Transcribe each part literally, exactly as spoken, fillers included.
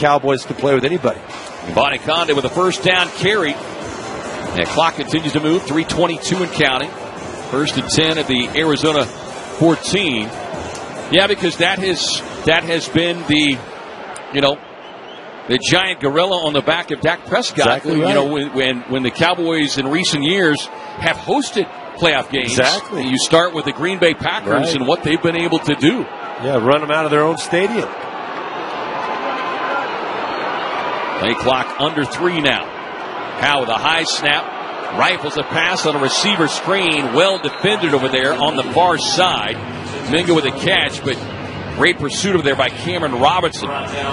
Cowboys can play with anybody. Bonnie Condon with a first down carry. The clock continues to move, three twenty-two and counting. First and ten at the Arizona fourteen. Yeah, because that has that has been the, you know, the giant gorilla on the back of Dak Prescott. Exactly right. You know, when, when when the Cowboys in recent years have hosted playoff games. Exactly. You start with the Green Bay Packers right. and what they've been able to do. Yeah, run them out of their own stadium. Play clock under three now. Howe with a high snap. Rifles a pass on a receiver screen. Well defended over there on the far side. Mingo with a catch, but great pursuit over there by Cameron Robertson.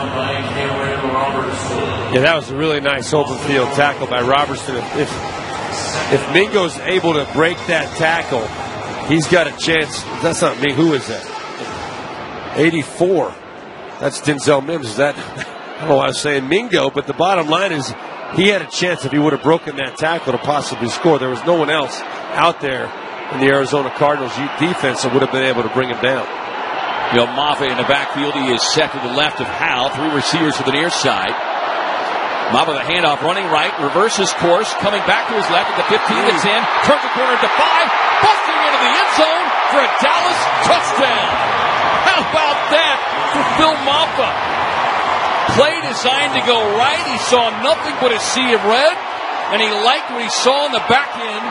Yeah, that was a really nice open field tackle by Robertson. If, if, if Mingo's able to break that tackle, he's got a chance. That's not me. Who is that? eighty-four. That's Denzel Mims. Is that? I don't know why I was saying Mingo, but the bottom line is he had a chance if he would have broken that tackle to possibly score. There was no one else out there in the Arizona Cardinals defense that would have been able to bring him down. You know, Maffa in the backfield. He is set to the left of Howe. Three receivers to the near side. Maffa the handoff, running right, reverses course, coming back to his left at the fifteen to ten, turns the corner to five, busting into the end zone for a Dallas touchdown. How about that for Phil Maffa? Play designed to go right. He saw nothing but a sea of red, and he liked what he saw in the back end.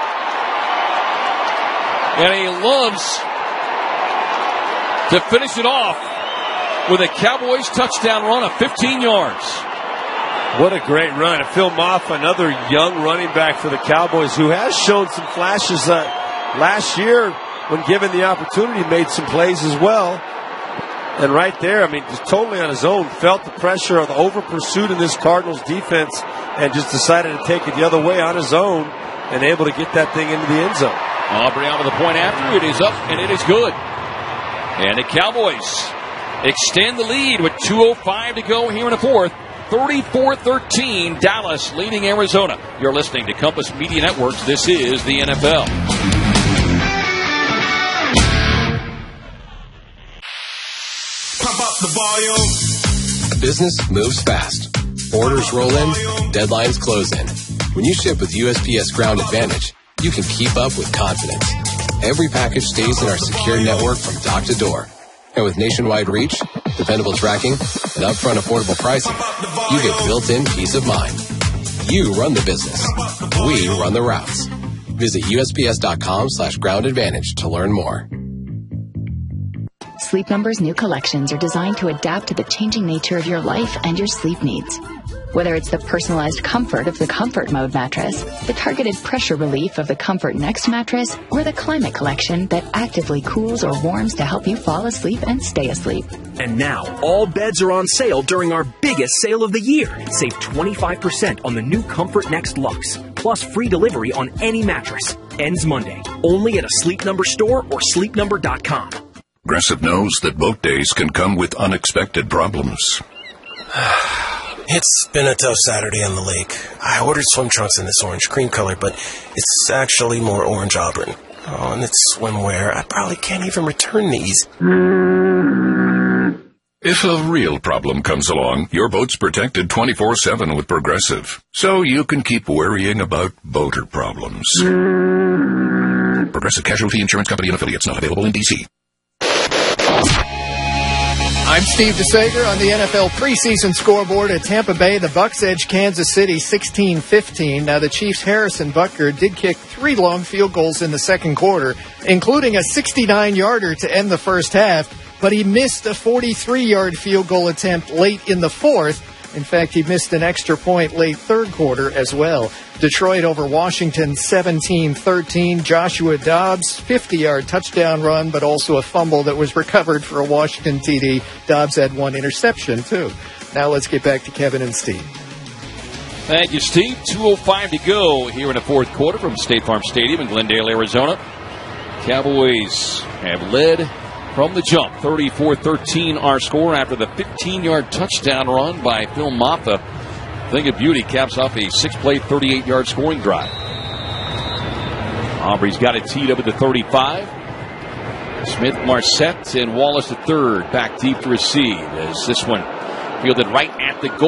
And he loves to finish it off with a Cowboys touchdown run of fifteen yards. What a great run. Phil Maffa, another young running back for the Cowboys who has shown some flashes uh, last year when given the opportunity, made some plays as well. And right there, I mean, just totally on his own, felt the pressure of the over pursuit in this Cardinals defense and just decided to take it the other way on his own and able to get that thing into the end zone. Aubrey on with the point after. It is up, and it is good. And the Cowboys extend the lead with two oh five to go here in the fourth. thirty-four thirteen, Dallas leading Arizona. You're listening to Compass Media Networks. This is the N F L. Pump up the volume. Business moves fast. Orders roll in, deadlines close in. When you ship with U S P S Ground Advantage, you can keep up with confidence. Every package stays in our secure network from dock to door. And with nationwide reach, dependable tracking, and upfront affordable pricing, you get built-in peace of mind. You run the business. We run the routes. Visit U S P S dot com slash ground advantage to learn more. Sleep Number's new collections are designed to adapt to the changing nature of your life and your sleep needs. Whether it's the personalized comfort of the Comfort Mode mattress, the targeted pressure relief of the Comfort Next mattress, or the Climate Collection that actively cools or warms to help you fall asleep and stay asleep. And now, all beds are on sale during our biggest sale of the year. Save twenty-five percent on the new Comfort Next Luxe, plus free delivery on any mattress. Ends Monday, only at a Sleep Number store or sleep number dot com. Progressive knows that boat days can come with unexpected problems. It's been a tough Saturday on the lake. I ordered swim trunks in this orange cream color, but it's actually more orange auburn. Oh, and it's swimwear. I probably can't even return these. If a real problem comes along, your boat's protected twenty-four seven with Progressive, so you can keep worrying about boater problems. Progressive Casualty Insurance Company and Affiliates, not available in D C. I'm Steve DeSager on the N F L preseason scoreboard at Tampa Bay. The Bucs edge Kansas City sixteen fifteen. Now, the Chiefs' Harrison Butker did kick three long field goals in the second quarter, including a sixty-nine-yarder to end the first half, but he missed a forty-three-yard field goal attempt late in the fourth. In fact, he missed an extra point late third quarter as well. Detroit over Washington seventeen thirteen. Joshua Dobbs, fifty-yard touchdown run, but also a fumble that was recovered for a Washington T D. Dobbs had one interception, too. Now let's get back to Kevin and Steve. Thank you, Steve. two oh five to go here in the fourth quarter from State Farm Stadium in Glendale, Arizona. Cowboys have led from the jump. thirty-four thirteen our score after the fifteen-yard touchdown run by Phil Maffa. Thing of beauty caps off a six-play, thirty-eight-yard scoring drive. Aubrey's got it teed up at the thirty-five. Smith, Marset, and Wallace the third back deep to receive as this one fielded right at the goal.